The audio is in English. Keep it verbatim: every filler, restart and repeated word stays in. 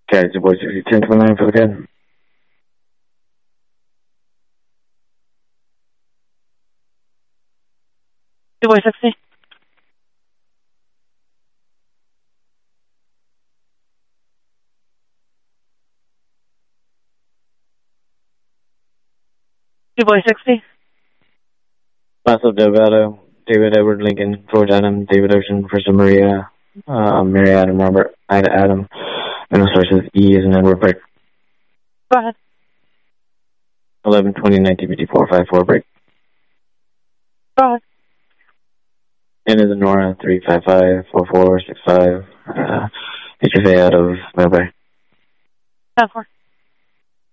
Okay, two boy sixty, ten twenty-nine for the gun. two boy sixty. two boy sixty. Paso Delgado, David Edward Lincoln, George Adam, David Ocean, Crystal Maria, uh, Mary Adam, Robert, Ida Adam, and sources E is an Edward break. Go ahead. eleven twenty nineteen fifty-four, five four break. Go ahead. N is a Nora, three five five, four four six five, uh, H F A out of Melbourne. ten four.